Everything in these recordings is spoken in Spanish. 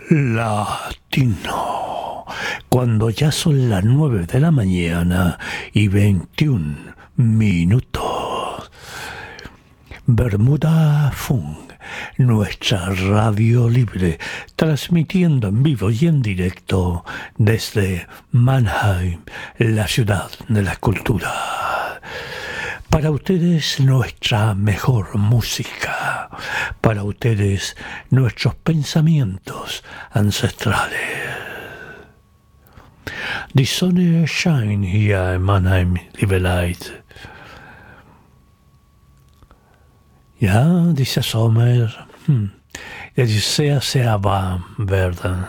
Latino, cuando ya son las 9 de la mañana y 21 minutos. Bermuda Funk, nuestra radio libre, transmitiendo en vivo y en directo desde Mannheim, la ciudad de la cultura. Para ustedes nuestra mejor música, para ustedes nuestros pensamientos ancestrales. Die Sonne scheint hier in Mannheim, liebe Leute. Ja, dieser Sommer, der ist sehr, sehr warm werden.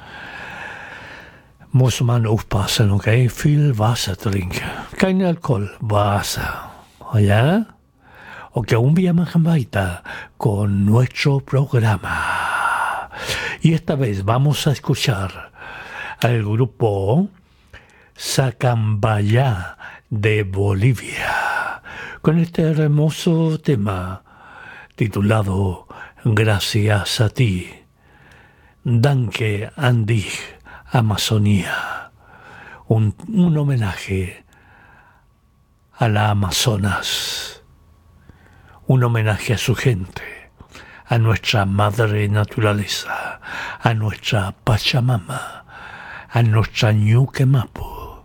Muss man aufpassen, okay? Viel Wasser trinken. Kein Alkohol, Wasser. ¿Ya? Ok, un día más weiter con nuestro programa. Y esta vez vamos a escuchar al grupo Sacambaya de Bolivia con este hermoso tema titulado Gracias a ti, Danke an dich, Amazonía, un homenaje a la Amazonas, un homenaje a su gente, a nuestra madre naturaleza, a nuestra Pachamama, a nuestra Ñuquemapu,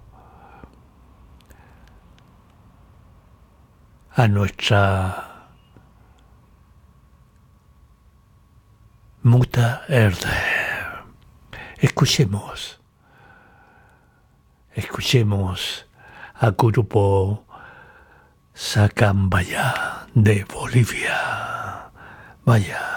a nuestra Muta Erde. Escuchemos a grupo Sacambaya de Bolivia. Vaya.